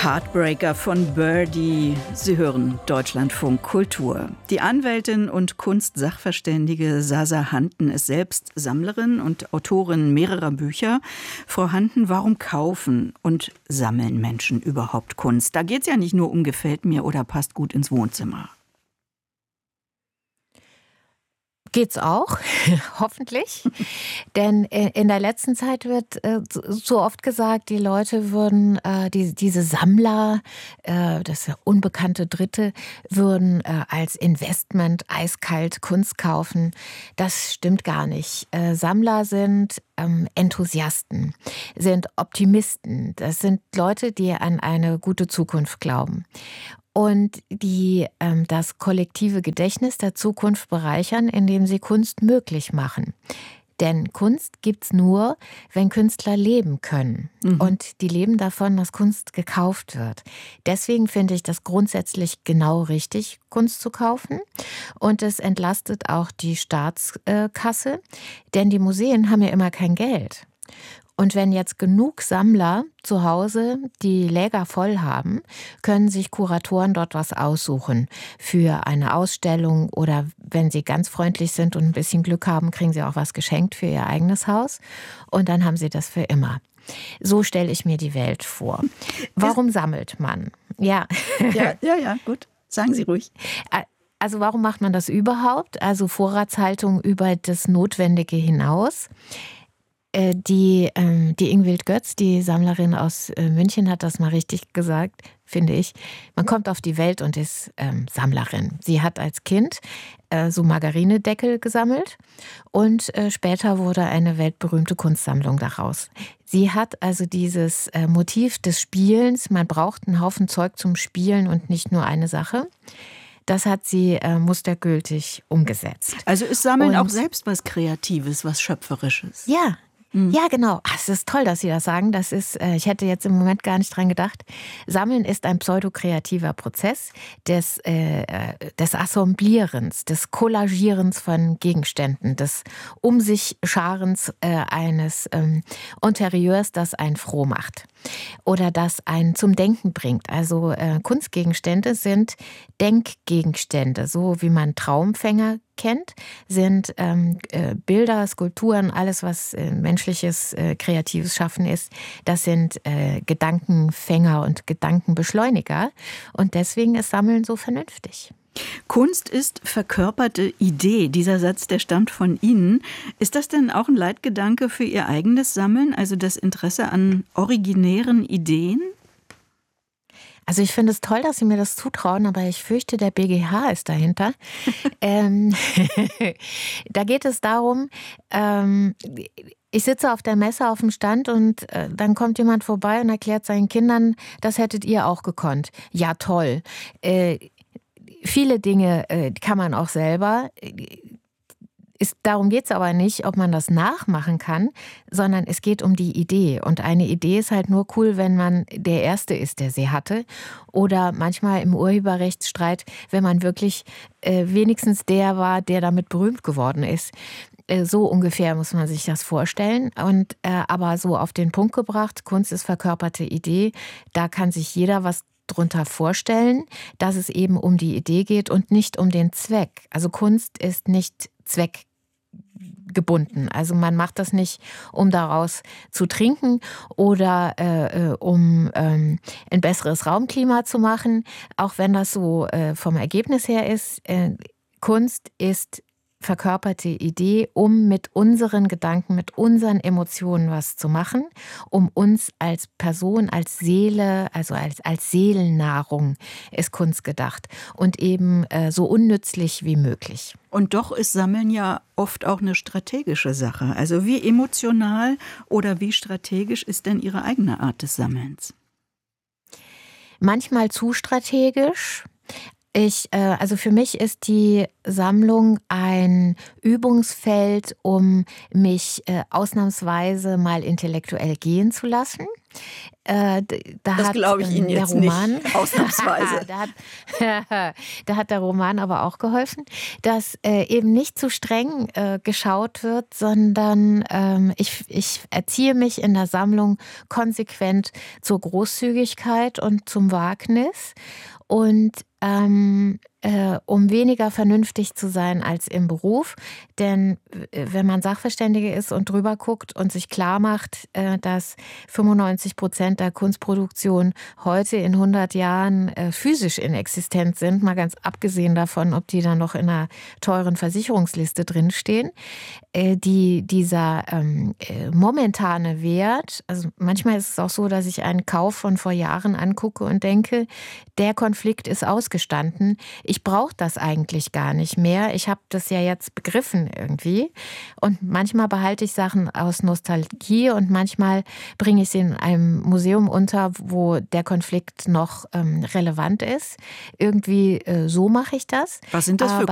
Heartbreaker von Birdie. Sie hören Deutschlandfunk Kultur. Die Anwältin und Kunstsachverständige Sasa Hanten ist selbst Sammlerin und Autorin mehrerer Bücher. Frau Hanten, warum kaufen und sammeln Menschen überhaupt Kunst? Da geht es ja nicht nur um gefällt mir oder passt gut ins Wohnzimmer. Geht's auch, hoffentlich. Denn in der letzten Zeit wird so oft gesagt, die Leute würden, diese Sammler, das unbekannte Dritte, würden als Investment eiskalt Kunst kaufen. Das stimmt gar nicht. Sammler sind Enthusiasten, sind Optimisten. Das sind Leute, die an eine gute Zukunft glauben. Und die das kollektive Gedächtnis der Zukunft bereichern, indem sie Kunst möglich machen. Denn Kunst gibt's nur, wenn Künstler leben können. Und die leben davon, dass Kunst gekauft wird. Deswegen finde ich das grundsätzlich genau richtig, Kunst zu kaufen. Und es entlastet auch die Staatskasse, denn die Museen haben ja immer kein Geld. Und wenn jetzt genug Sammler zu Hause die Läger voll haben, können sich Kuratoren dort was aussuchen für eine Ausstellung oder wenn sie ganz freundlich sind und ein bisschen Glück haben, kriegen sie auch was geschenkt für ihr eigenes Haus und dann haben sie das für immer. So stelle ich mir die Welt vor. Warum sammelt man? Ja, gut. Sagen Sie ruhig. Also warum macht man das überhaupt? Also Vorratshaltung über das Notwendige hinaus. Die Ingvild Götz, die Sammlerin aus München, hat das mal richtig gesagt, finde ich. Man kommt auf die Welt und ist Sammlerin. Sie hat als Kind so Margarinedeckel gesammelt und später wurde eine weltberühmte Kunstsammlung daraus. Sie hat also dieses Motiv des Spielens, man braucht einen Haufen Zeug zum Spielen und nicht nur eine Sache. Das hat sie mustergültig umgesetzt. Also ist Sammeln auch selbst was Kreatives, was Schöpferisches? Ja. Ja, genau. Es ist toll, dass Sie das sagen. Das ist, ich hätte jetzt im Moment gar nicht dran gedacht. Sammeln ist ein pseudokreativer Prozess des Assemblierens, des Kollagierens von Gegenständen, des Scharens eines Interieurs, das einen froh macht oder das einen zum Denken bringt. Also Kunstgegenstände sind Denkgegenstände, so wie man Traumfänger kennt, sind Bilder, Skulpturen, alles was menschliches, kreatives Schaffen ist, das sind Gedankenfänger und Gedankenbeschleuniger und deswegen ist Sammeln so vernünftig. Kunst ist verkörperte Idee. Dieser Satz, der stammt von Ihnen. Ist das denn auch ein Leitgedanke für Ihr eigenes Sammeln, also das Interesse an originären Ideen? Also ich finde es toll, dass Sie mir das zutrauen, aber ich fürchte, der BGH ist dahinter. Da geht es darum, ich sitze auf der Messe auf dem Stand und dann kommt jemand vorbei und erklärt seinen Kindern, das hättet ihr auch gekonnt. Ja, toll. Viele Dinge kann man auch selber. Darum geht es aber nicht, ob man das nachmachen kann, sondern es geht um die Idee. Und eine Idee ist halt nur cool, wenn man der Erste ist, der sie hatte. Oder manchmal im Urheberrechtsstreit, wenn man wirklich wenigstens der war, der damit berühmt geworden ist. So ungefähr muss man sich das vorstellen. Und aber so auf den Punkt gebracht, Kunst ist verkörperte Idee, da kann sich jeder was drunter vorstellen, dass es eben um die Idee geht und nicht um den Zweck. Also Kunst ist nicht zweckgebunden. Also man macht das nicht, um daraus zu trinken oder um ein besseres Raumklima zu machen, auch wenn das so vom Ergebnis her ist. Kunst ist verkörperte Idee, um mit unseren Gedanken, mit unseren Emotionen was zu machen, um uns als Person, als Seele, also als Seelennahrung ist Kunst gedacht und eben so unnützlich wie möglich. Und doch ist Sammeln ja oft auch eine strategische Sache. Also wie emotional oder wie strategisch ist denn Ihre eigene Art des Sammelns? Manchmal zu strategisch. Also für mich ist die Sammlung ein Übungsfeld, um mich ausnahmsweise mal intellektuell gehen zu lassen. Das glaube ich Ihnen jetzt Roman, nicht, ausnahmsweise. Da hat der Roman aber auch geholfen, dass eben nicht zu streng geschaut wird, sondern ich erziehe mich in der Sammlung konsequent zur Großzügigkeit und zum Wagnis und um weniger vernünftig zu sein als im Beruf. Denn wenn man Sachverständige ist und drüber guckt und sich klar macht, dass 95% der Kunstproduktion heute in 100 Jahren physisch inexistent sind, mal ganz abgesehen davon, ob die dann noch in einer teuren Versicherungsliste drinstehen, dieser momentane Wert, also manchmal ist es auch so, dass ich einen Kauf von vor Jahren angucke und denke, der Konflikt ist ausgestanden. Ich brauche das eigentlich gar nicht mehr. Ich habe das ja jetzt begriffen irgendwie. Und manchmal behalte ich Sachen aus Nostalgie und manchmal bringe ich sie in einem Museum unter, wo der Konflikt noch relevant ist. Irgendwie so mache ich das. Was sind das für